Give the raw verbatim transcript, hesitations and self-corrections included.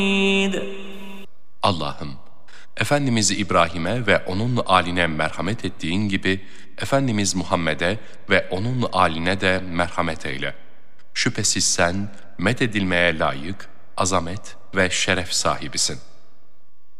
Allah'ım, Efendimiz İbrahim'e ve onun âline merhamet ettiğin gibi, Efendimiz Muhammed'e ve onun âline de merhamet eyle. Şüphesiz sen, methedilmeye layık, azamet ve şeref sahibisin.